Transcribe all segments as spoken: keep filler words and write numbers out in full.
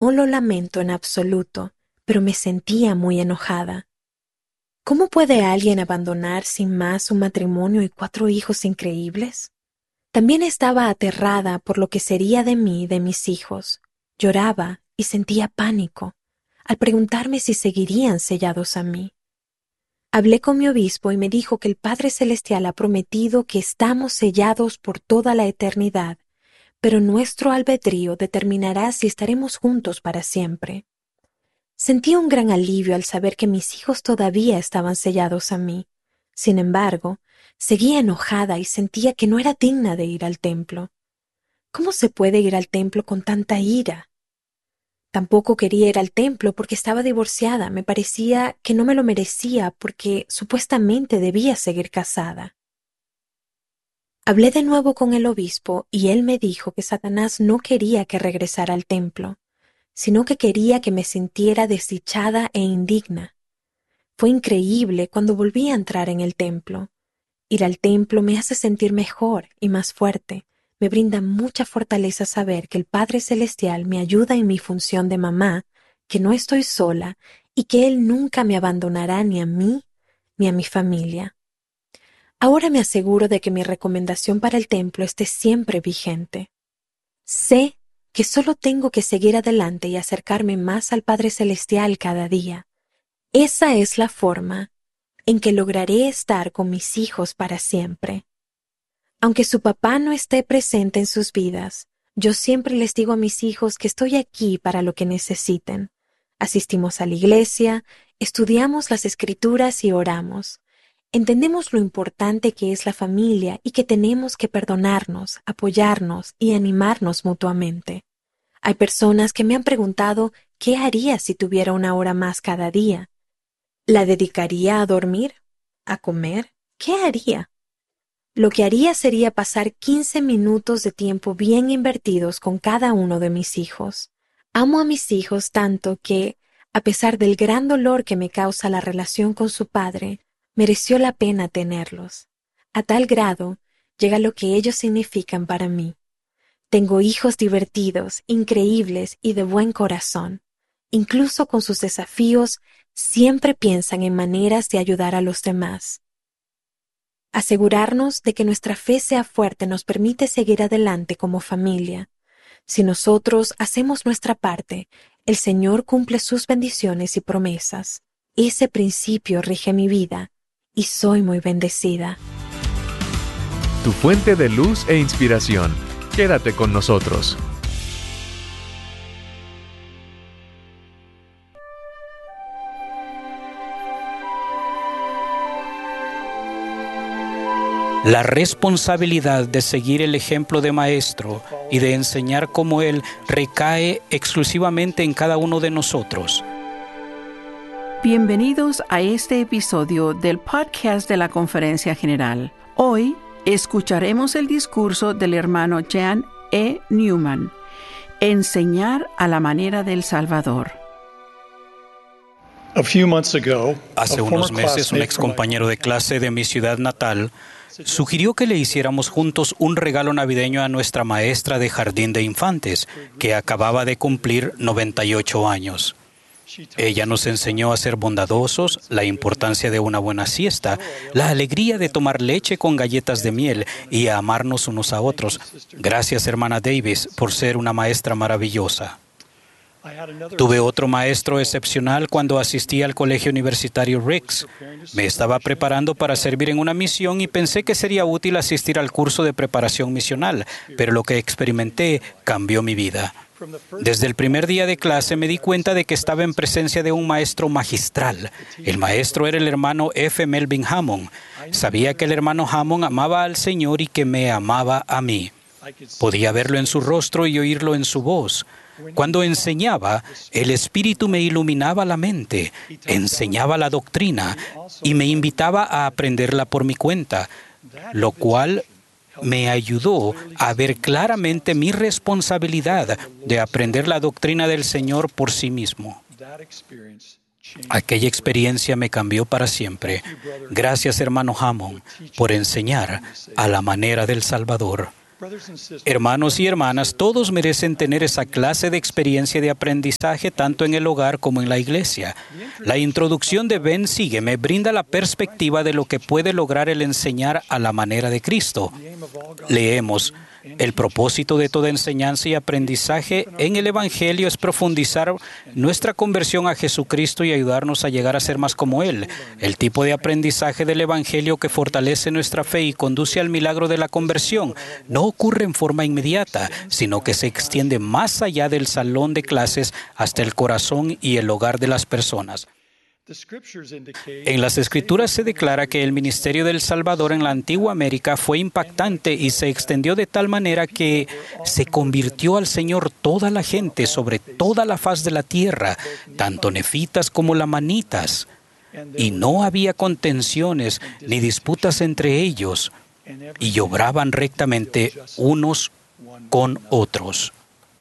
no lo lamento en absoluto, pero me sentía muy enojada. ¿Cómo puede alguien abandonar sin más un matrimonio y cuatro hijos increíbles? También estaba aterrada por lo que sería de mí y de mis hijos. Lloraba y sentía pánico al preguntarme si seguirían sellados a mí. Hablé con mi obispo y me dijo que el Padre Celestial ha prometido que estamos sellados por toda la eternidad, pero nuestro albedrío determinará si estaremos juntos para siempre. Sentí un gran alivio al saber que mis hijos todavía estaban sellados a mí. Sin embargo, seguía enojada y sentía que no era digna de ir al templo. ¿Cómo se puede ir al templo con tanta ira? Tampoco quería ir al templo porque estaba divorciada. Me parecía que no me lo merecía porque supuestamente debía seguir casada. Hablé de nuevo con el obispo y él me dijo que Satanás no quería que regresara al templo, sino que quería que me sintiera desdichada e indigna. Fue increíble cuando volví a entrar en el templo. Ir al templo me hace sentir mejor y más fuerte. Me brinda mucha fortaleza saber que el Padre Celestial me ayuda en mi función de mamá, que no estoy sola y que Él nunca me abandonará ni a mí ni a mi familia. Ahora me aseguro de que mi recomendación para el templo esté siempre vigente. Sé que solo tengo que seguir adelante y acercarme más al Padre Celestial cada día. Esa es la forma en que lograré estar con mis hijos para siempre. Aunque su papá no esté presente en sus vidas, yo siempre les digo a mis hijos que estoy aquí para lo que necesiten. Asistimos a la iglesia, estudiamos las Escrituras y oramos. Entendemos lo importante que es la familia y que tenemos que perdonarnos, apoyarnos y animarnos mutuamente. Hay personas que me han preguntado qué haría si tuviera una hora más cada día. ¿La dedicaría a dormir? ¿A comer? ¿Qué haría? Lo que haría sería pasar quince minutos de tiempo bien invertidos con cada uno de mis hijos. Amo a mis hijos tanto que, a pesar del gran dolor que me causa la relación con su padre, mereció la pena tenerlos. A tal grado llega lo que ellos significan para mí. Tengo hijos divertidos, increíbles y de buen corazón. Incluso con sus desafíos, siempre piensan en maneras de ayudar a los demás. Asegurarnos de que nuestra fe sea fuerte nos permite seguir adelante como familia. Si nosotros hacemos nuestra parte, el Señor cumple sus bendiciones y promesas. Ese principio rige mi vida y soy muy bendecida. Tu fuente de luz e inspiración. Quédate con nosotros. La responsabilidad de seguir el ejemplo de Maestro y de enseñar como Él recae exclusivamente en cada uno de nosotros. Bienvenidos a este episodio del podcast de la Conferencia General. Hoy escucharemos el discurso del hermano Jan E. Newman, Enseñar a la manera del Salvador. Hace unos meses, un ex compañero de clase de mi ciudad natal sugirió que le hiciéramos juntos un regalo navideño a nuestra maestra de jardín de infantes, que acababa de cumplir noventa y ocho años. Ella nos enseñó a ser bondadosos, la importancia de una buena siesta, la alegría de tomar leche con galletas de miel y a amarnos unos a otros. Gracias, hermana Davis, por ser una maestra maravillosa. Tuve otro maestro excepcional cuando asistí al colegio universitario Ricks. Me estaba preparando para servir en una misión y pensé que sería útil asistir al curso de preparación misional, pero lo que experimenté cambió mi vida. Desde el primer día de clase me di cuenta de que estaba en presencia de un maestro magistral. El maestro era el hermano F. Melvin Hammond. Sabía que el hermano Hammond amaba al Señor y que me amaba a mí. Podía verlo en su rostro y oírlo en su voz. Cuando enseñaba, el Espíritu me iluminaba la mente, enseñaba la doctrina y me invitaba a aprenderla por mi cuenta, lo cual me ayudó a ver claramente mi responsabilidad de aprender la doctrina del Señor por sí mismo. Aquella experiencia me cambió para siempre. Gracias, hermano Hammond, por enseñar a la manera del Salvador. Hermanos y hermanas, todos merecen tener esa clase de experiencia de aprendizaje tanto en el hogar como en la iglesia. La introducción de Ven, sígueme brinda la perspectiva de lo que puede lograr el enseñar a la manera de Cristo. Leemos: el propósito de toda enseñanza y aprendizaje en el Evangelio es profundizar nuestra conversión a Jesucristo y ayudarnos a llegar a ser más como Él. El tipo de aprendizaje del Evangelio que fortalece nuestra fe y conduce al milagro de la conversión no ocurre en forma inmediata, sino que se extiende más allá del salón de clases hasta el corazón y el hogar de las personas. En las Escrituras se declara que el ministerio del Salvador en la antigua América fue impactante y se extendió de tal manera que se convirtió al Señor toda la gente sobre toda la faz de la tierra, tanto nefitas como lamanitas, y no había contenciones ni disputas entre ellos, y obraban rectamente unos con otros.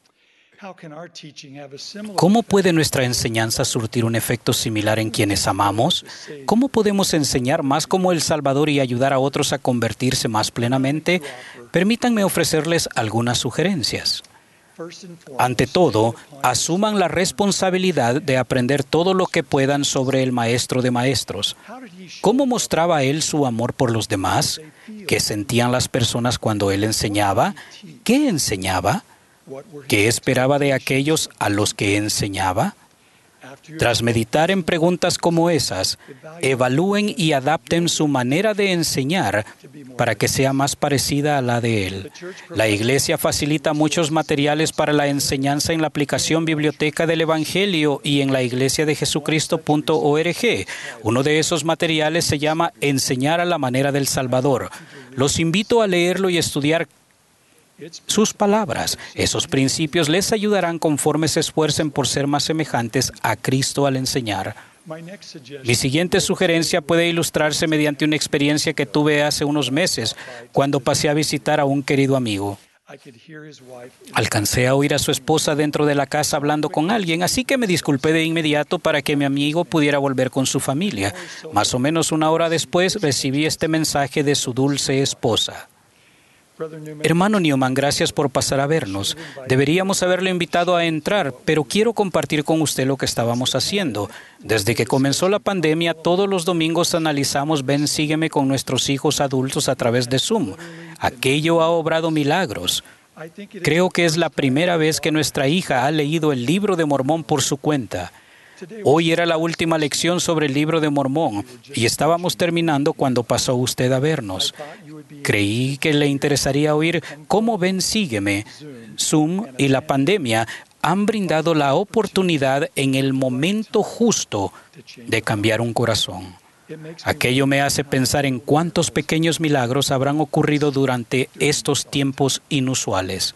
¿Cómo puede nuestra enseñanza surtir un efecto similar en quienes amamos? ¿Cómo podemos enseñar más como el Salvador y ayudar a otros a convertirse más plenamente? Permítanme ofrecerles algunas sugerencias. Ante todo, asuman la responsabilidad de aprender todo lo que puedan sobre el Maestro de Maestros. ¿Cómo mostraba Él su amor por los demás? ¿Qué sentían las personas cuando Él enseñaba? ¿Qué enseñaba? ¿Qué esperaba de aquellos a los que enseñaba? Tras meditar en preguntas como esas, evalúen y adapten su manera de enseñar para que sea más parecida a la de Él. La Iglesia facilita muchos materiales para la enseñanza en la aplicación Biblioteca del Evangelio y en la iglesia de jesucristo punto org. Uno de esos materiales se llama Enseñar a la manera del Salvador. Los invito a leerlo y estudiar sus palabras. Esos principios les ayudarán conforme se esfuercen por ser más semejantes a Cristo al enseñar. Mi siguiente sugerencia puede ilustrarse mediante una experiencia que tuve hace unos meses cuando pasé a visitar a un querido amigo. Alcancé a oír a su esposa dentro de la casa hablando con alguien, así que me disculpé de inmediato para que mi amigo pudiera volver con su familia. Más o menos una hora después recibí este mensaje de su dulce esposa. Hermano Newman, gracias por pasar a vernos. Deberíamos haberlo invitado a entrar, pero quiero compartir con usted lo que estábamos haciendo. Desde que comenzó la pandemia, todos los domingos analizamos Ven, sígueme con nuestros hijos adultos a través de Zoom. Aquello ha obrado milagros. Creo que es la primera vez que nuestra hija ha leído el libro de Mormón por su cuenta. Hoy era la última lección sobre el libro de Mormón y estábamos terminando cuando pasó usted a vernos. Creí que le interesaría oír cómo Ven, sígueme. Zoom y la pandemia han brindado la oportunidad en el momento justo de cambiar un corazón. Aquello me hace pensar en cuántos pequeños milagros habrán ocurrido durante estos tiempos inusuales.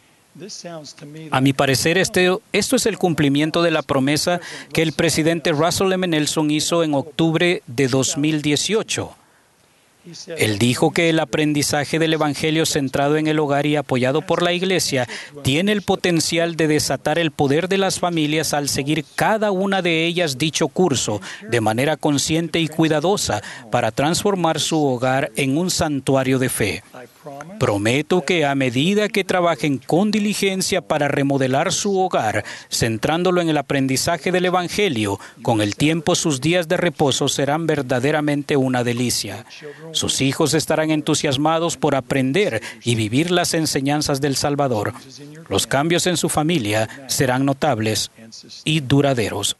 A mi parecer, este, esto es el cumplimiento de la promesa que el presidente Russell M. Nelson hizo en octubre de dos mil dieciocho. Él dijo que el aprendizaje del Evangelio centrado en el hogar y apoyado por la Iglesia tiene el potencial de desatar el poder de las familias al seguir cada una de ellas dicho curso de manera consciente y cuidadosa para transformar su hogar en un santuario de fe. Prometo que a medida que trabajen con diligencia para remodelar su hogar, centrándolo en el aprendizaje del Evangelio, con el tiempo sus días de reposo serán verdaderamente una delicia. Sus hijos estarán entusiasmados por aprender y vivir las enseñanzas del Salvador. Los cambios en su familia serán notables y duraderos.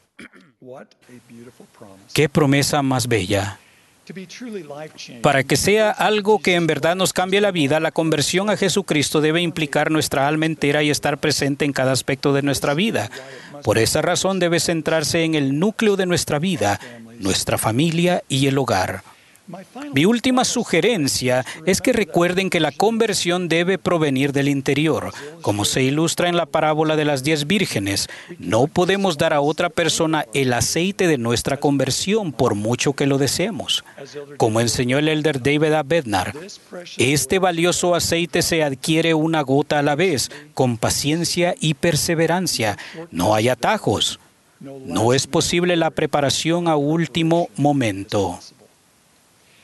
¡Qué promesa más bella! Para que sea algo que en verdad nos cambie la vida, la conversión a Jesucristo debe implicar nuestra alma entera y estar presente en cada aspecto de nuestra vida. Por esa razón debe centrarse en el núcleo de nuestra vida, nuestra familia y el hogar. Mi última sugerencia es que recuerden que la conversión debe provenir del interior. Como se ilustra en la parábola de las diez vírgenes, no podemos dar a otra persona el aceite de nuestra conversión por mucho que lo deseemos. Como enseñó el elder David A. Bednar, este valioso aceite se adquiere una gota a la vez, con paciencia y perseverancia. No hay atajos. No es posible la preparación a último momento.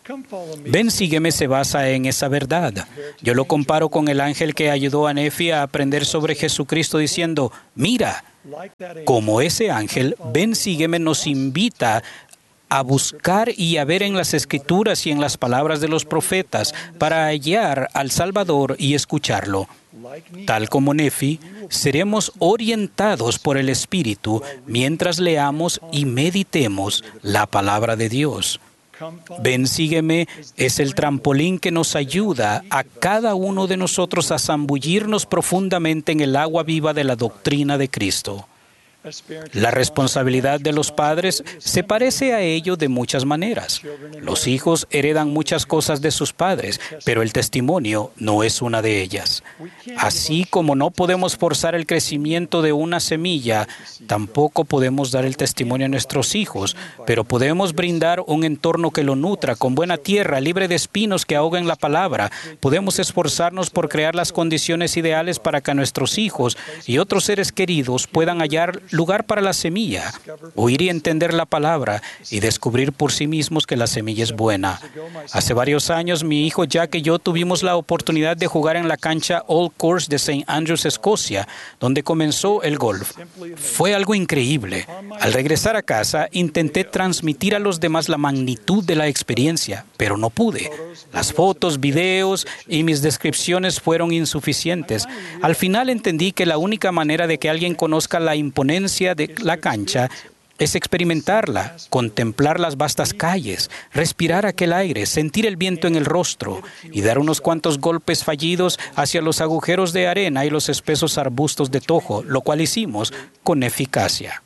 Ven, sígueme se basa en esa verdad. Yo lo comparo con el ángel que ayudó a Nefi a aprender sobre Jesucristo diciendo, mira, como ese ángel, ven, sígueme nos invita a buscar y a ver en las Escrituras y en las palabras de los profetas para hallar al Salvador y escucharlo. Tal como Nefi, seremos orientados por el Espíritu mientras leamos y meditemos la palabra de Dios. Ven, sígueme es el trampolín que nos ayuda a cada uno de nosotros a zambullirnos profundamente en el agua viva de la doctrina de Cristo. La responsabilidad de los padres se parece a ello de muchas maneras. Los hijos heredan muchas cosas de sus padres, pero el testimonio no es una de ellas. Así como no podemos forzar el crecimiento de una semilla, tampoco podemos dar el testimonio a nuestros hijos, pero podemos brindar un entorno que lo nutra, con buena tierra, libre de espinos que ahoguen la palabra. Podemos esforzarnos por crear las condiciones ideales para que nuestros hijos y otros seres queridos puedan hallar lugar para la semilla, oír y entender la palabra y descubrir por sí mismos que la semilla es buena. Hace varios años, mi hijo Jack y yo tuvimos la oportunidad de jugar en la cancha Old Course de Saint Andrews, Escocia, donde comenzó el golf. Fue algo increíble. Al regresar a casa, intenté transmitir a los demás la magnitud de la experiencia, pero no pude. Las fotos, videos y mis descripciones fueron insuficientes. Al final entendí que la única manera de que alguien conozca la imponencia de la cancha es experimentarla, contemplar las vastas calles, respirar aquel aire, sentir el viento en el rostro y dar unos cuantos golpes fallidos hacia los agujeros de arena y los espesos arbustos de tojo, lo cual hicimos con eficacia.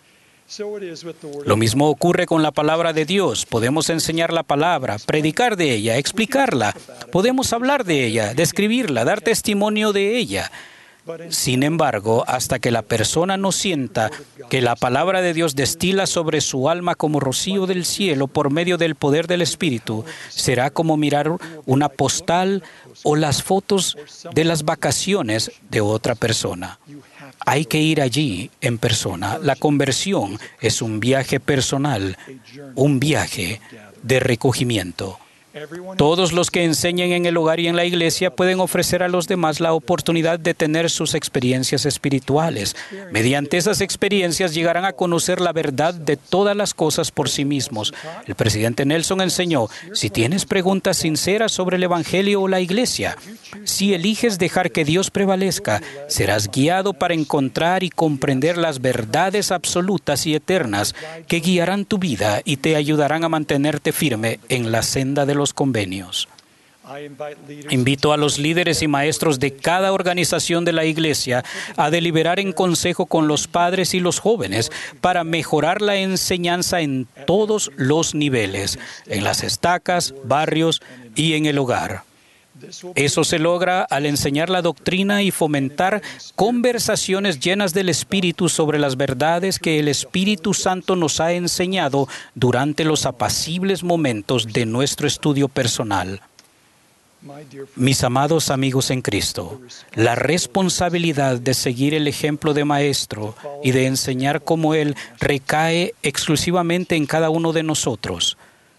Lo mismo ocurre con la palabra de Dios. Podemos enseñar la palabra, predicar de ella, explicarla. Podemos hablar de ella, describirla, dar testimonio de ella. Sin embargo, hasta que la persona no sienta que la palabra de Dios destila sobre su alma como rocío del cielo por medio del poder del Espíritu, será como mirar una postal o las fotos de las vacaciones de otra persona. Hay que ir allí en persona. La conversión es un viaje personal, un viaje de recogimiento. Todos los que enseñan en el hogar y en la iglesia pueden ofrecer a los demás la oportunidad de tener sus experiencias espirituales. Mediante esas experiencias llegarán a conocer la verdad de todas las cosas por sí mismos. El presidente Nelson enseñó, si tienes preguntas sinceras sobre el Evangelio o la iglesia, si eliges dejar que Dios prevalezca, serás guiado para encontrar y comprender las verdades absolutas y eternas que guiarán tu vida y te ayudarán a mantenerte firme en la senda de los convenios. Invito a los líderes y maestros de cada organización de la iglesia a deliberar en consejo con los padres y los jóvenes para mejorar la enseñanza en todos los niveles, en las estacas, barrios y en el hogar. Eso se logra al enseñar la doctrina y fomentar conversaciones llenas del Espíritu sobre las verdades que el Espíritu Santo nos ha enseñado durante los apacibles momentos de nuestro estudio personal. Mis amados amigos en Cristo, la responsabilidad de seguir el ejemplo de Maestro y de enseñar como Él recae exclusivamente en cada uno de nosotros.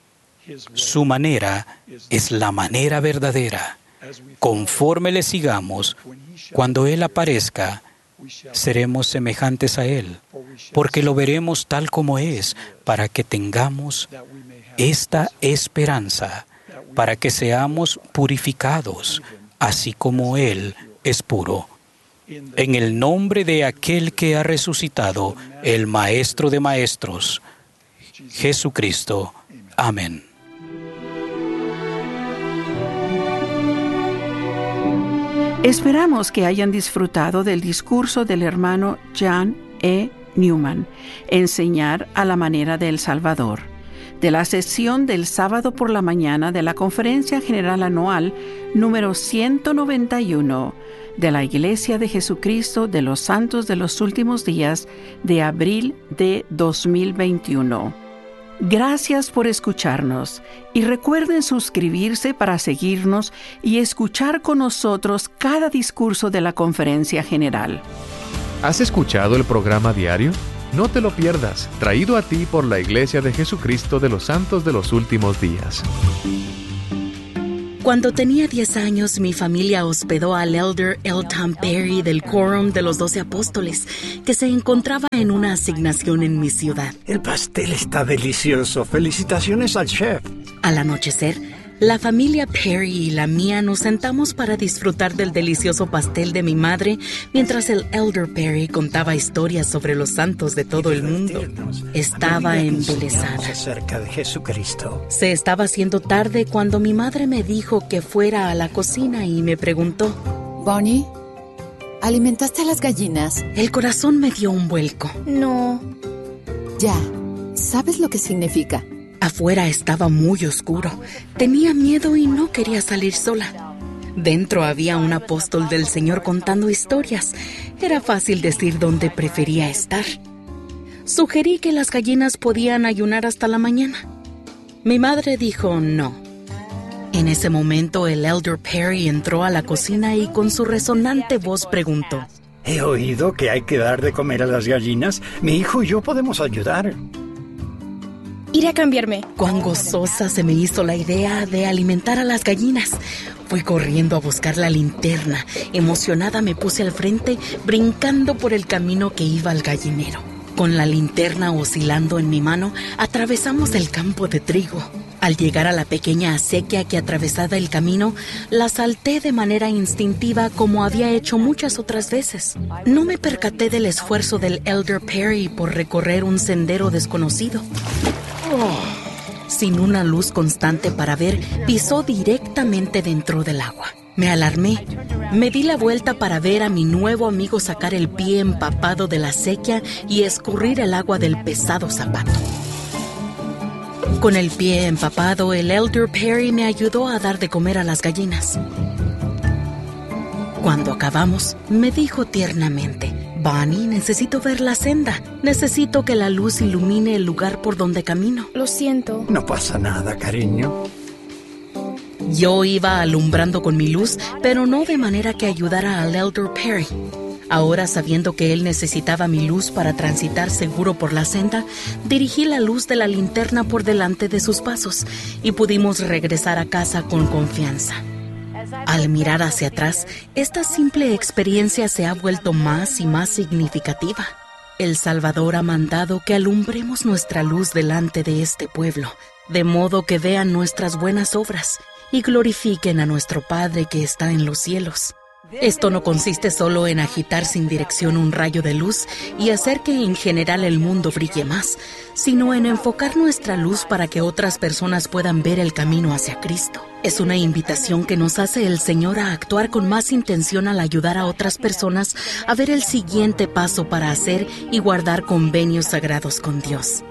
Su manera es la manera verdadera. Conforme le sigamos, cuando Él aparezca, seremos semejantes a Él, porque lo veremos tal como es, para que tengamos esta esperanza, para que seamos purificados, así como Él es puro. En el nombre de aquel que ha resucitado, el Maestro de Maestros, Jesucristo. Amén. Esperamos que hayan disfrutado del discurso del hermano John E. Newman, Enseñar a la manera del Salvador, de la sesión del sábado por la mañana de la Conferencia General Anual número ciento noventa y uno de la Iglesia de Jesucristo de los Santos de los Últimos Días de abril de dos mil veintiuno. Gracias por escucharnos y recuerden suscribirse para seguirnos y escuchar con nosotros cada discurso de la Conferencia General. ¿Has escuchado el programa diario? No te lo pierdas, traído a ti por la Iglesia de Jesucristo de los Santos de los Últimos Días. Cuando tenía diez años, mi familia hospedó al Elder L. Tom Perry del Quórum de los Doce Apóstoles, que se encontraba en una asignación en mi ciudad. El pastel está delicioso. Felicitaciones al chef. Al anochecer, la familia Perry y la mía nos sentamos para disfrutar del delicioso pastel de mi madre, mientras el Elder Perry contaba historias sobre los santos de todo el mundo. Estaba embelesada. Acerca de Jesucristo. Se estaba haciendo tarde cuando mi madre me dijo que fuera a la cocina y me preguntó: Bonnie, ¿alimentaste a las gallinas? El corazón me dio un vuelco. No. Ya, ¿sabes lo que significa? Afuera estaba muy oscuro. Tenía miedo y no quería salir sola. Dentro había un apóstol del Señor contando historias. Era fácil decir dónde prefería estar. Sugerí que las gallinas podían ayunar hasta la mañana. Mi madre dijo no. En ese momento el Elder Perry entró a la cocina y con su resonante voz preguntó: He oído que hay que dar de comer a las gallinas. Mi hijo y yo podemos ayudar. Iré a cambiarme. Cuán gozosa se me hizo la idea de alimentar a las gallinas. Fui corriendo a buscar la linterna. Emocionada me puse al frente, brincando por el camino que iba al gallinero. Con la linterna oscilando en mi mano, atravesamos el campo de trigo. Al llegar a la pequeña acequia que atravesaba el camino, la salté de manera instintiva como había hecho muchas otras veces. No me percaté del esfuerzo del Elder Perry por recorrer un sendero desconocido. Oh, sin una luz constante para ver, pisó directamente dentro del agua. Me alarmé. Me di la vuelta para ver a mi nuevo amigo sacar el pie empapado de la acequia y escurrir el agua del pesado zapato. Con el pie empapado, el Elder Perry me ayudó a dar de comer a las gallinas. Cuando acabamos, me dijo tiernamente: Bonnie, necesito ver la senda. Necesito que la luz ilumine el lugar por donde camino. Lo siento. No pasa nada, cariño. Yo iba alumbrando con mi luz, pero no de manera que ayudara al Elder Perry. Ahora, sabiendo que él necesitaba mi luz para transitar seguro por la senda, dirigí la luz de la linterna por delante de sus pasos y pudimos regresar a casa con confianza. Al mirar hacia atrás, esta simple experiencia se ha vuelto más y más significativa. El Salvador ha mandado que alumbremos nuestra luz delante de este pueblo, de modo que vean nuestras buenas obras y glorifiquen a nuestro Padre que está en los cielos. Esto no consiste solo en agitar sin dirección un rayo de luz y hacer que en general el mundo brille más, sino en enfocar nuestra luz para que otras personas puedan ver el camino hacia Cristo. Es una invitación que nos hace el Señor a actuar con más intención al ayudar a otras personas a ver el siguiente paso para hacer y guardar convenios sagrados con Dios.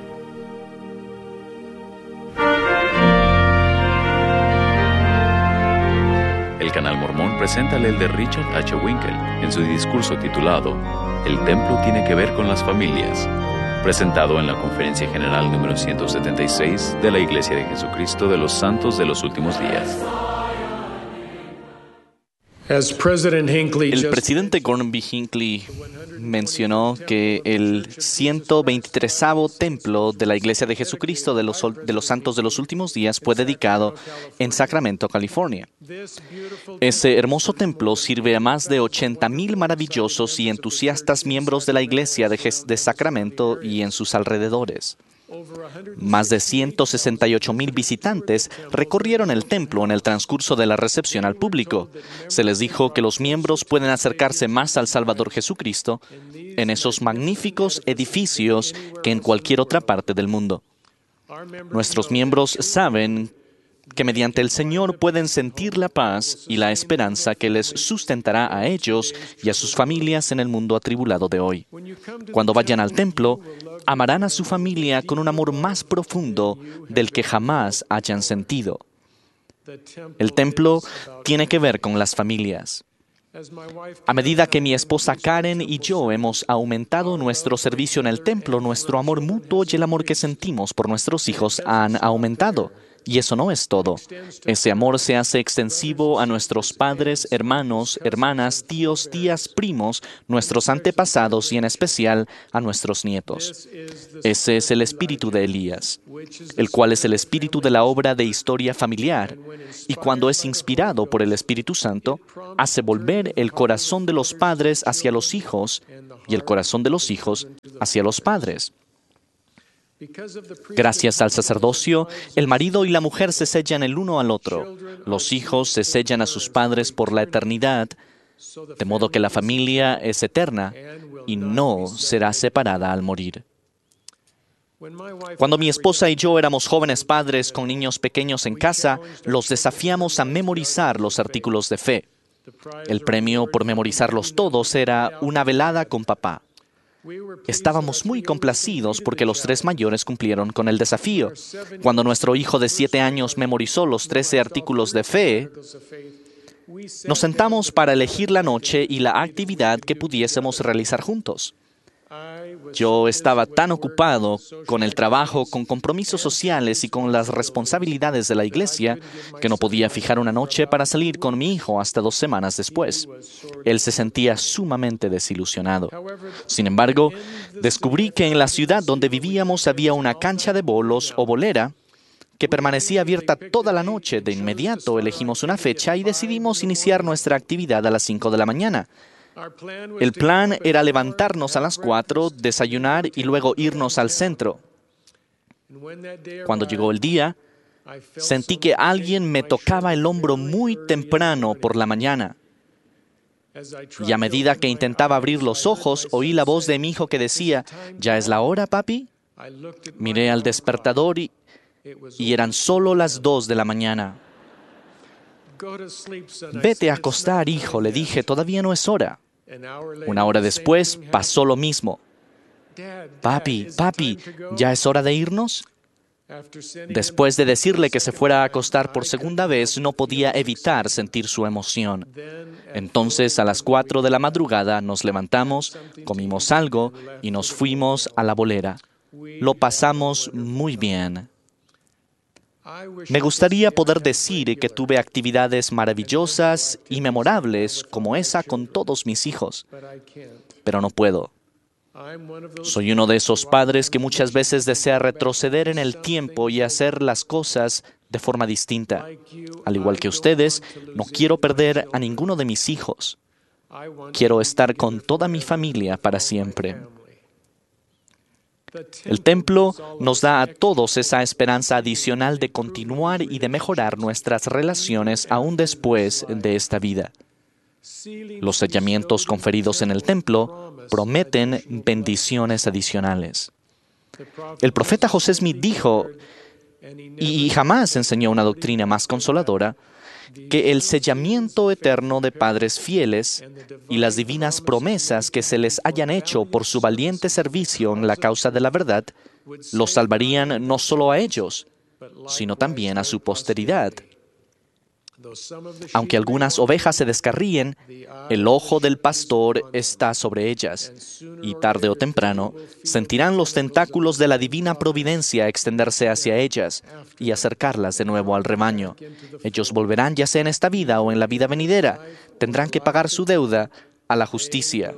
El Canal Mormón presenta al elder Richard H. Winkle en su discurso titulado El templo tiene que ver con las familias, presentado en la Conferencia General número ciento setenta y seis de la Iglesia de Jesucristo de los Santos de los Últimos Días. El presidente Gordon B. Hinckley mencionó que el ciento veintitrésavo templo de la Iglesia de Jesucristo de los, de los Santos de los Últimos Días fue dedicado en Sacramento, California. Ese hermoso templo sirve a más de ochenta mil maravillosos y entusiastas miembros de la Iglesia de, de Sacramento y en sus alrededores. Más de ciento sesenta y ocho mil visitantes recorrieron el templo en el transcurso de la recepción al público. Se les dijo que los miembros pueden acercarse más al Salvador Jesucristo en esos magníficos edificios que en cualquier otra parte del mundo. Nuestros miembros saben que mediante el Señor pueden sentir la paz y la esperanza que les sustentará a ellos y a sus familias en el mundo atribulado de hoy. Cuando vayan al templo, amarán a su familia con un amor más profundo del que jamás hayan sentido. El templo tiene que ver con las familias. A medida que mi esposa Karen y yo hemos aumentado nuestro servicio en el templo, nuestro amor mutuo y el amor que sentimos por nuestros hijos han aumentado. Y eso no es todo. Ese amor se hace extensivo a nuestros padres, hermanos, hermanas, tíos, tías, primos, nuestros antepasados y en especial a nuestros nietos. Ese es el espíritu de Elías, el cual es el espíritu de la obra de historia familiar, y cuando es inspirado por el Espíritu Santo, hace volver el corazón de los padres hacia los hijos y el corazón de los hijos hacia los padres. Gracias al sacerdocio, el marido y la mujer se sellan el uno al otro. Los hijos se sellan a sus padres por la eternidad, de modo que la familia es eterna y no será separada al morir. Cuando mi esposa y yo éramos jóvenes padres con niños pequeños en casa, los desafiamos a memorizar los artículos de fe. El premio por memorizarlos todos era una velada con papá. Estábamos muy complacidos porque los tres mayores cumplieron con el desafío. Cuando nuestro hijo de siete años memorizó los trece artículos de fe, nos sentamos para elegir la noche y la actividad que pudiésemos realizar juntos. Yo estaba tan ocupado con el trabajo, con compromisos sociales y con las responsabilidades de la iglesia que no podía fijar una noche para salir con mi hijo hasta dos semanas después. Él se sentía sumamente desilusionado. Sin embargo, descubrí que en la ciudad donde vivíamos había una cancha de bolos o bolera que permanecía abierta toda la noche. De inmediato elegimos una fecha y decidimos iniciar nuestra actividad a las cinco de la mañana. El plan era levantarnos a las cuatro, desayunar y luego irnos al centro. Cuando llegó el día, sentí que alguien me tocaba el hombro muy temprano por la mañana. Y a medida que intentaba abrir los ojos, oí la voz de mi hijo que decía, ¿ya es la hora, papi? Miré al despertador y, y eran solo las dos de la mañana. Vete a acostar, hijo, le dije, todavía no es hora. Una hora después pasó lo mismo. Papi, papi, ¿ya es hora de irnos? Después de decirle que se fuera a acostar por segunda vez, no podía evitar sentir su emoción. Entonces, a las cuatro de la madrugada, nos levantamos, comimos algo y nos fuimos a la bolera. Lo pasamos muy bien. Me gustaría poder decir que tuve actividades maravillosas y memorables como esa con todos mis hijos, pero no puedo. Soy uno de esos padres que muchas veces desea retroceder en el tiempo y hacer las cosas de forma distinta. Al igual que ustedes, no quiero perder a ninguno de mis hijos. Quiero estar con toda mi familia para siempre. El templo nos da a todos esa esperanza adicional de continuar y de mejorar nuestras relaciones aún después de esta vida. Los sellamientos conferidos en el templo prometen bendiciones adicionales. El profeta José Smith dijo, y jamás enseñó una doctrina más consoladora, que el sellamiento eterno de padres fieles y las divinas promesas que se les hayan hecho por su valiente servicio en la causa de la verdad, los salvarían no solo a ellos, sino también a su posteridad. Aunque algunas ovejas se descarríen, el ojo del pastor está sobre ellas, y tarde o temprano sentirán los tentáculos de la divina providencia extenderse hacia ellas y acercarlas de nuevo al rebaño. Ellos volverán ya sea en esta vida o en la vida venidera. Tendrán que pagar su deuda a la justicia.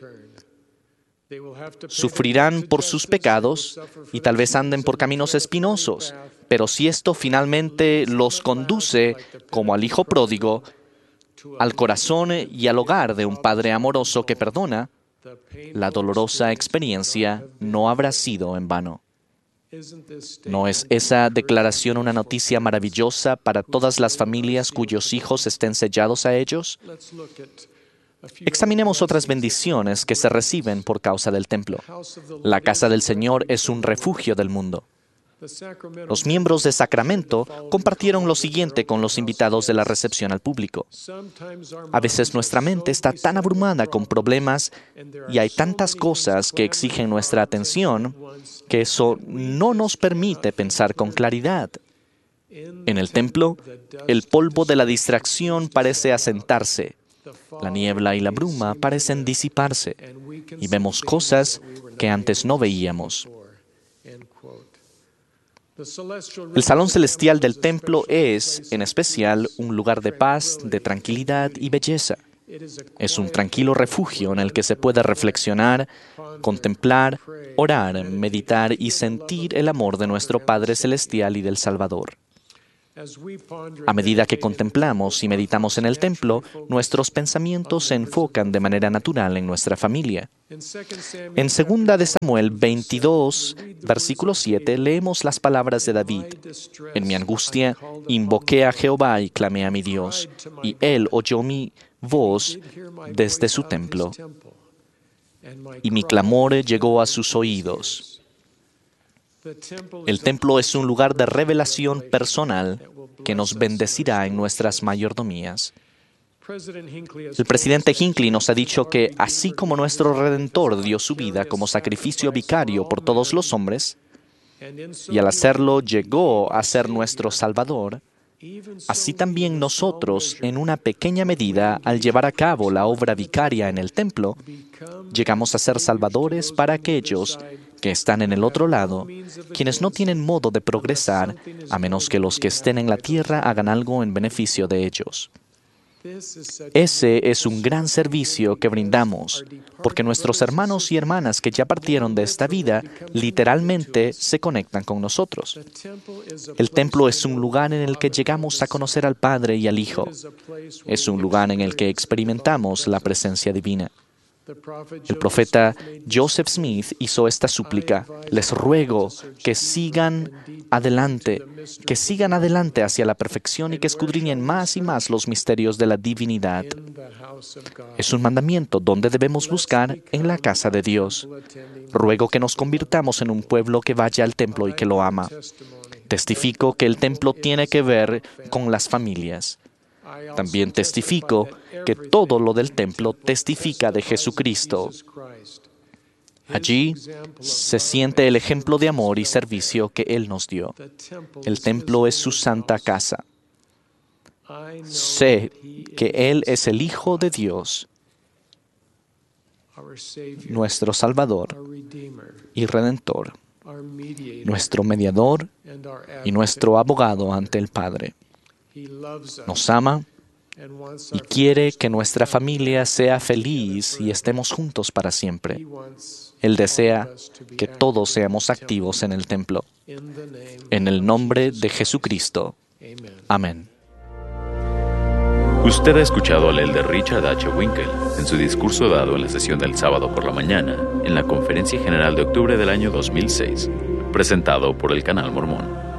Sufrirán por sus pecados y tal vez anden por caminos espinosos, pero si esto finalmente los conduce, como al hijo pródigo, al corazón y al hogar de un padre amoroso que perdona, la dolorosa experiencia no habrá sido en vano. ¿No es esa declaración una noticia maravillosa para todas las familias cuyos hijos estén sellados a ellos? Examinemos otras bendiciones que se reciben por causa del templo. La casa del Señor es un refugio del mundo. Los miembros de Sacramento compartieron lo siguiente con los invitados de la recepción al público. A veces nuestra mente está tan abrumada con problemas y hay tantas cosas que exigen nuestra atención que eso no nos permite pensar con claridad. En el templo, el polvo de la distracción parece asentarse. La niebla y la bruma parecen disiparse y vemos cosas que antes no veíamos. El salón celestial del templo es, en especial, un lugar de paz, de tranquilidad y belleza. Es un tranquilo refugio en el que se puede reflexionar, contemplar, orar, meditar y sentir el amor de nuestro Padre Celestial y del Salvador. A medida que contemplamos y meditamos en el templo, nuestros pensamientos se enfocan de manera natural en nuestra familia. En segunda de Samuel veintidós, versículo siete, leemos las palabras de David. En mi angustia, invoqué a Jehová y clamé a mi Dios, y Él oyó mi voz desde su templo, y mi clamor llegó a sus oídos. El templo es un lugar de revelación personal que nos bendecirá en nuestras mayordomías. El presidente Hinckley nos ha dicho que, así como nuestro Redentor dio su vida como sacrificio vicario por todos los hombres, y al hacerlo llegó a ser nuestro Salvador, así también nosotros, en una pequeña medida, al llevar a cabo la obra vicaria en el templo, llegamos a ser salvadores para aquellos que están en el otro lado, quienes no tienen modo de progresar, a menos que los que estén en la tierra hagan algo en beneficio de ellos. Ese es un gran servicio que brindamos, porque nuestros hermanos y hermanas que ya partieron de esta vida, literalmente se conectan con nosotros. El templo es un lugar en el que llegamos a conocer al Padre y al Hijo. Es un lugar en el que experimentamos la presencia divina. El profeta Joseph Smith hizo esta súplica: les ruego que sigan adelante, que sigan adelante hacia la perfección y que escudriñen más y más los misterios de la divinidad. Es un mandamiento donde debemos buscar en la casa de Dios. Ruego que nos convirtamos en un pueblo que vaya al templo y que lo ama. Testifico que el templo tiene que ver con las familias. También testifico que todo lo del templo testifica de Jesucristo. Allí se siente el ejemplo de amor y servicio que Él nos dio. El templo es su santa casa. Sé que Él es el Hijo de Dios, nuestro Salvador y Redentor, nuestro mediador y nuestro abogado ante el Padre. Nos ama y quiere que nuestra familia sea feliz y estemos juntos para siempre. Él desea que todos seamos activos en el templo. En el nombre de Jesucristo. Amén. Usted ha escuchado al elder Richard H. Winkel en su discurso dado en la sesión del sábado por la mañana en la Conferencia General de octubre del año dos mil seis, presentado por el Canal Mormón.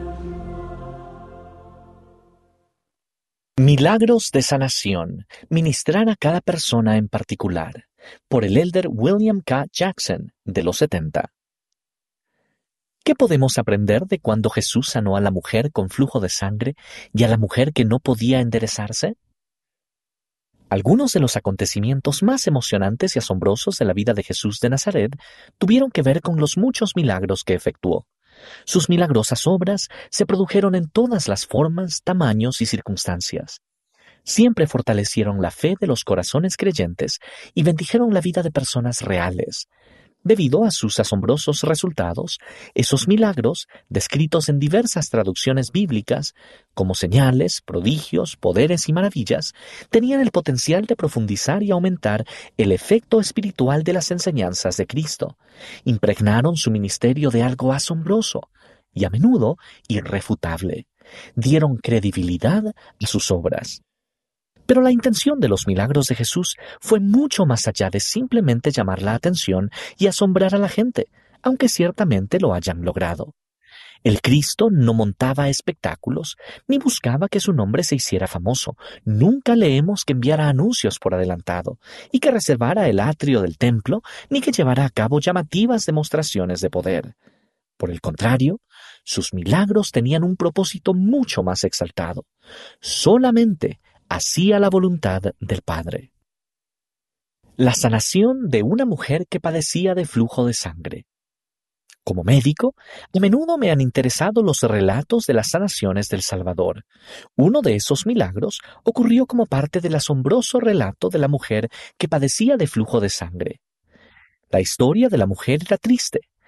Milagros de sanación. Ministrar a cada persona en particular. Por el elder William K. Jackson, de los setenta. ¿Qué podemos aprender de cuando Jesús sanó a la mujer con flujo de sangre y a la mujer que no podía enderezarse? Algunos de los acontecimientos más emocionantes y asombrosos de la vida de Jesús de Nazaret tuvieron que ver con los muchos milagros que efectuó. Sus milagrosas obras se produjeron en todas las formas, tamaños y circunstancias. Siempre fortalecieron la fe de los corazones creyentes y bendijeron la vida de personas reales. Debido a sus asombrosos resultados, esos milagros, descritos en diversas traducciones bíblicas, como señales, prodigios, poderes y maravillas, tenían el potencial de profundizar y aumentar el efecto espiritual de las enseñanzas de Cristo. Impregnaron su ministerio de algo asombroso y a menudo irrefutable. Dieron credibilidad a sus obras. Pero la intención de los milagros de Jesús fue mucho más allá de simplemente llamar la atención y asombrar a la gente, aunque ciertamente lo hayan logrado. El Cristo no montaba espectáculos, ni buscaba que su nombre se hiciera famoso. Nunca leemos que enviara anuncios por adelantado, y que reservara el atrio del templo, ni que llevara a cabo llamativas demostraciones de poder. Por el contrario, sus milagros tenían un propósito mucho más exaltado. Solamente hacía la voluntad del Padre. La sanación de una mujer que padecía de flujo de sangre. Como médico, a menudo me han interesado los relatos de las sanaciones del Salvador. Uno de esos milagros ocurrió como parte del asombroso relato de la mujer que padecía de flujo de sangre. La historia de la mujer era triste.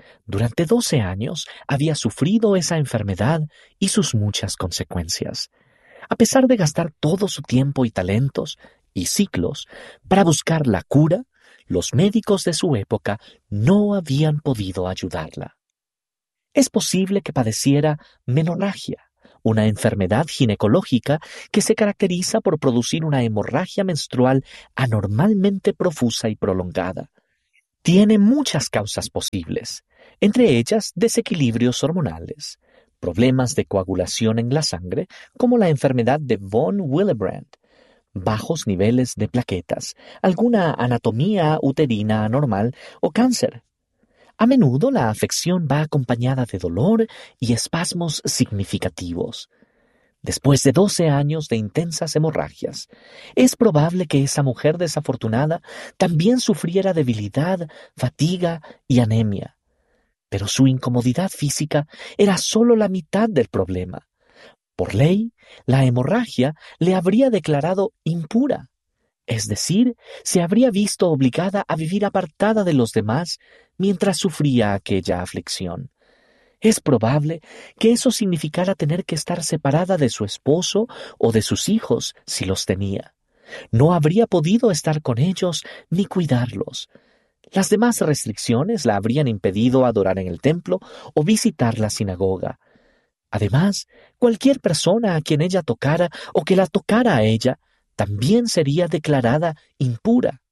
Durante doce años había sufrido esa enfermedad y sus muchas consecuencias. A pesar de gastar todo su tiempo y talentos y ciclos para buscar la cura, los médicos de su época no habían podido ayudarla. Es posible que padeciera menorragia, una enfermedad ginecológica que se caracteriza por producir una hemorragia menstrual anormalmente profusa y prolongada. Tiene muchas causas posibles, entre ellas desequilibrios hormonales, problemas de coagulación en la sangre, como la enfermedad de von Willebrand, bajos niveles de plaquetas, alguna anatomía uterina anormal o cáncer. A menudo la afección va acompañada de dolor y espasmos significativos. Después de doce años de intensas hemorragias, es probable que esa mujer desafortunada también sufriera debilidad, fatiga y anemia. Pero su incomodidad física era solo la mitad del problema. Por ley, la hemorragia le habría declarado impura, es decir, se habría visto obligada a vivir apartada de los demás mientras sufría aquella aflicción. Es probable que eso significara tener que estar separada de su esposo o de sus hijos si los tenía. No habría podido estar con ellos ni cuidarlos. Las demás restricciones la habrían impedido adorar en el templo o visitar la sinagoga. Además, cualquier persona a quien ella tocara o que la tocara a ella también sería declarada impura.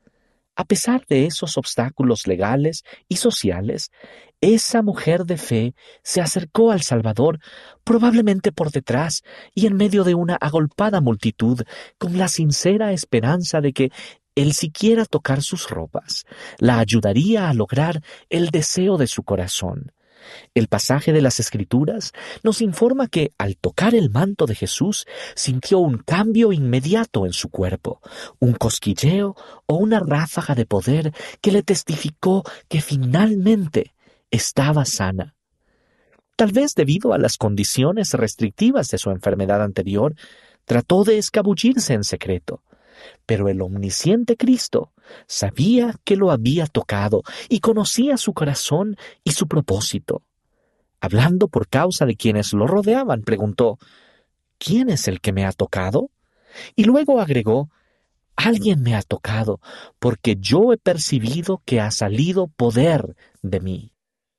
A pesar de esos obstáculos legales y sociales, esa mujer de fe se acercó al Salvador, probablemente por detrás y en medio de una agolpada multitud, con la sincera esperanza de que el siquiera tocar sus ropas la ayudaría a lograr el deseo de su corazón. El pasaje de las Escrituras nos informa que, al tocar el manto de Jesús, sintió un cambio inmediato en su cuerpo, un cosquilleo o una ráfaga de poder que le testificó que finalmente estaba sana. Tal vez debido a las condiciones restrictivas de su enfermedad anterior, trató de escabullirse en secreto. Pero el omnisciente Cristo sabía que lo había tocado y conocía su corazón y su propósito. Hablando por causa de quienes lo rodeaban, preguntó, ¿quién es el que me ha tocado? Y luego agregó, alguien me ha tocado, porque yo he percibido que ha salido poder de mí.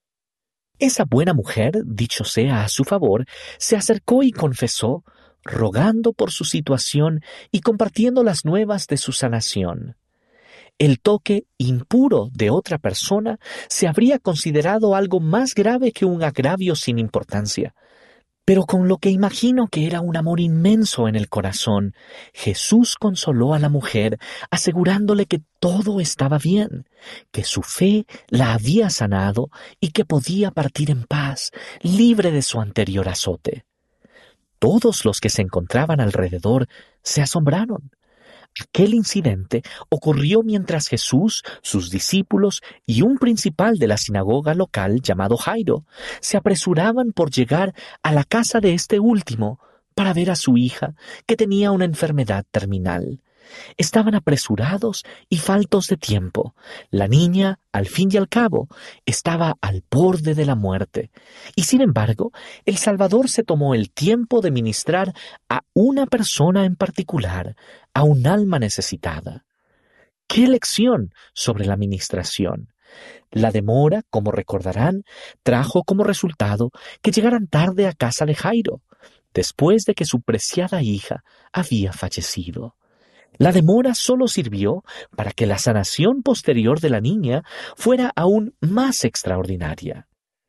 Esa buena mujer, dicho sea a su favor, se acercó y confesó, rogando por su situación y compartiendo las nuevas de su sanación. El toque impuro de otra persona se habría considerado algo más grave que un agravio sin importancia. Pero con lo que imagino que era un amor inmenso en el corazón, Jesús consoló a la mujer, asegurándole que todo estaba bien, que su fe la había sanado y que podía partir en paz, libre de su anterior azote. Todos los que se encontraban alrededor se asombraron. Aquel incidente ocurrió mientras Jesús, sus discípulos y un principal de la sinagoga local llamado Jairo se apresuraban por llegar a la casa de este último para ver a su hija, que tenía una enfermedad terminal. Estaban apresurados y faltos de tiempo. La niña, al fin y al cabo, estaba al borde de la muerte. Y sin embargo, el Salvador se tomó el tiempo de ministrar a una persona en particular, a un alma necesitada. ¡Qué lección sobre la ministración! La demora, como recordarán, trajo como resultado que llegaran tarde a casa de Jairo, después de que su preciada hija había fallecido. La demora solo sirvió para que la sanación posterior de la niña fuera aún más extraordinaria.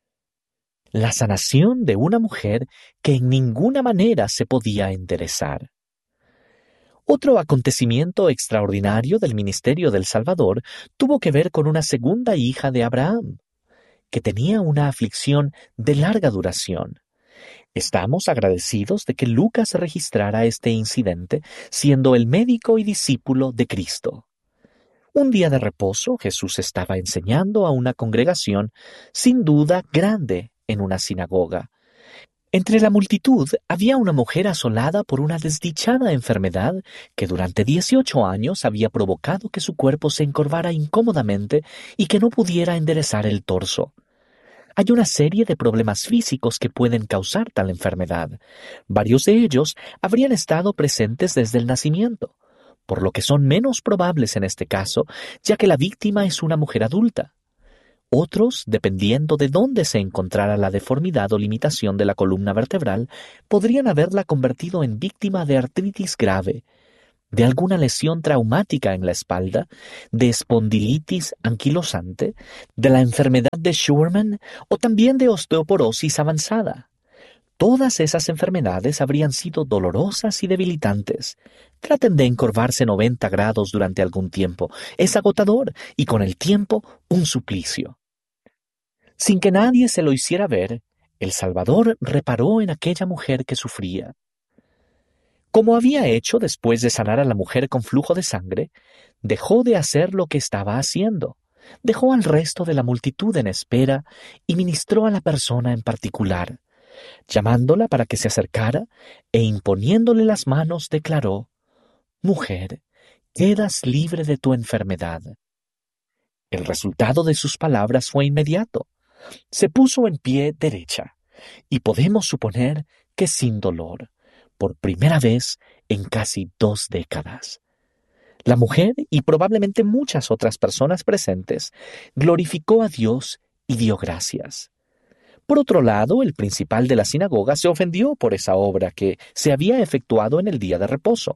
La sanación de una mujer que en ninguna manera se podía enderezar. Otro acontecimiento extraordinario del ministerio del Salvador tuvo que ver con una segunda hija de Abraham, que tenía una aflicción de larga duración. Estamos agradecidos de que Lucas registrara este incidente, siendo el médico y discípulo de Cristo. Un día de reposo, Jesús estaba enseñando a una congregación, sin duda grande, en una sinagoga. Entre la multitud había una mujer asolada por una desdichada enfermedad que durante dieciocho años había provocado que su cuerpo se encorvara incómodamente y que no pudiera enderezar el torso. Hay una serie de problemas físicos que pueden causar tal enfermedad. Varios de ellos habrían estado presentes desde el nacimiento, por lo que son menos probables en este caso, ya que la víctima es una mujer adulta. Otros, dependiendo de dónde se encontrara la deformidad o limitación de la columna vertebral, podrían haberla convertido en víctima de artritis grave, de alguna lesión traumática en la espalda, de espondilitis anquilosante, de la enfermedad de Scheuermann o también de osteoporosis avanzada. Todas esas enfermedades habrían sido dolorosas y debilitantes. Traten de encorvarse noventa grados durante algún tiempo. Es agotador y con el tiempo un suplicio. Sin que nadie se lo hiciera ver, el Salvador reparó en aquella mujer que sufría. Como había hecho después de sanar a la mujer con flujo de sangre, dejó de hacer lo que estaba haciendo. Dejó al resto de la multitud en espera y ministró a la persona en particular. Llamándola para que se acercara e imponiéndole las manos declaró: «Mujer, quedas libre de tu enfermedad». El resultado de sus palabras fue inmediato. Se puso en pie derecha, y podemos suponer que sin dolor, por primera vez en casi dos décadas. La mujer, y probablemente muchas otras personas presentes, glorificó a Dios y dio gracias. Por otro lado, el principal de la sinagoga se ofendió por esa obra que se había efectuado en el día de reposo.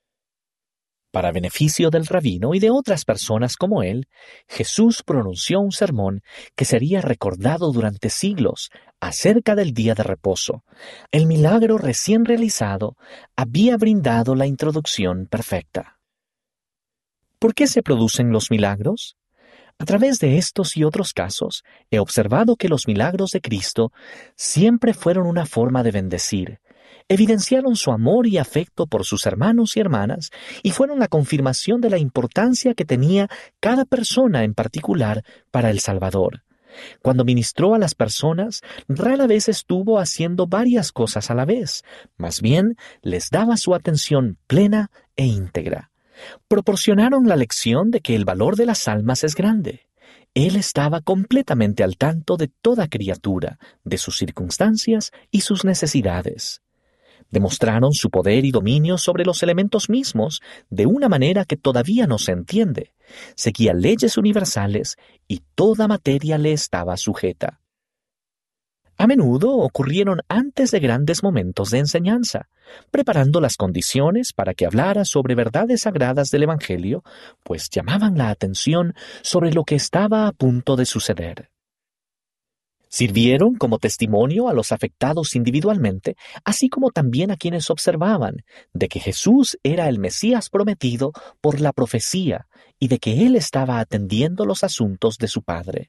Para beneficio del rabino y de otras personas como él, Jesús pronunció un sermón que sería recordado durante siglos acerca del día de reposo. El milagro recién realizado había brindado la introducción perfecta. ¿Por qué se producen los milagros? A través de estos y otros casos, he observado que los milagros de Cristo siempre fueron una forma de bendecir. Evidenciaron su amor y afecto por sus hermanos y hermanas y fueron la confirmación de la importancia que tenía cada persona en particular para el Salvador. Cuando ministró a las personas, rara vez estuvo haciendo varias cosas a la vez, más bien les daba su atención plena e íntegra. Proporcionaron la lección de que el valor de las almas es grande. Él estaba completamente al tanto de toda criatura, de sus circunstancias y sus necesidades. Demostraron su poder y dominio sobre los elementos mismos de una manera que todavía no se entiende. Seguía leyes universales y toda materia le estaba sujeta. A menudo ocurrieron antes de grandes momentos de enseñanza, preparando las condiciones para que hablara sobre verdades sagradas del Evangelio, pues llamaban la atención sobre lo que estaba a punto de suceder. Sirvieron como testimonio a los afectados individualmente, así como también a quienes observaban de que Jesús era el Mesías prometido por la profecía y de que Él estaba atendiendo los asuntos de su Padre.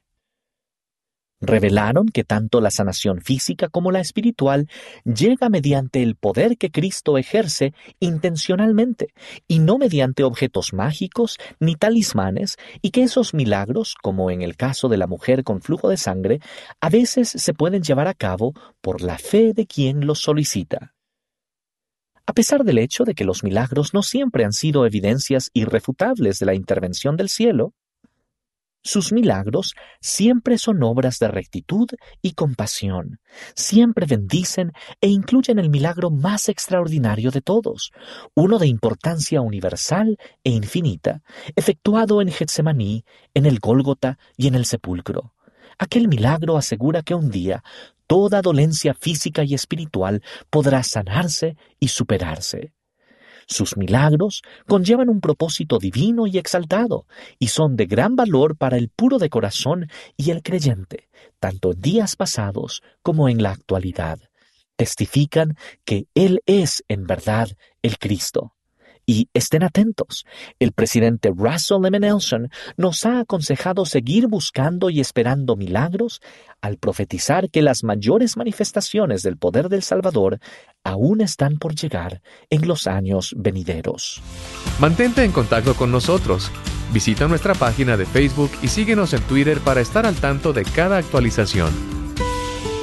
Revelaron que tanto la sanación física como la espiritual llega mediante el poder que Cristo ejerce intencionalmente y no mediante objetos mágicos ni talismanes, y que esos milagros, como en el caso de la mujer con flujo de sangre, a veces se pueden llevar a cabo por la fe de quien los solicita. A pesar del hecho de que los milagros no siempre han sido evidencias irrefutables de la intervención del cielo, sus milagros siempre son obras de rectitud y compasión, siempre bendicen e incluyen el milagro más extraordinario de todos, uno de importancia universal e infinita, efectuado en Getsemaní, en el Gólgota y en el sepulcro. Aquel milagro asegura que un día toda dolencia física y espiritual podrá sanarse y superarse. Sus milagros conllevan un propósito divino y exaltado, y son de gran valor para el puro de corazón y el creyente, tanto en días pasados como en la actualidad. Testifican que Él es, en verdad, el Cristo. Y estén atentos, el presidente Russell M. Nelson nos ha aconsejado seguir buscando y esperando milagros al profetizar que las mayores manifestaciones del poder del Salvador aún están por llegar en los años venideros. Mantente en contacto con nosotros. Visita nuestra página de Facebook y síguenos en Twitter para estar al tanto de cada actualización.